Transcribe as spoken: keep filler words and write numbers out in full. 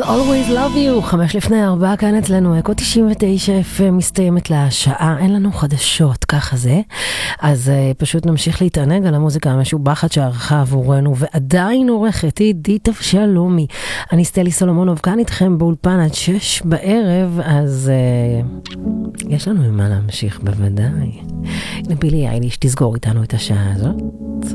Always Love You, חמש לפני ארבע, כאן אצלנו, אקו תשעים ותשע אף אם מסתיימת לשעה, אין לנו חדשות, ככה זה. אז uh, פשוט נמשיך להתענג על המוזיקה המשובחת שערכה עבורנו, ועדיין עורכת היא עידית אבשלומי. אני סטלי סולומונוב, כאן איתכם באולפן עד שש בערב, אז uh, יש לנו מה להמשיך בוודאי. בילי אייליש תסגור איתנו את השעה הזאת.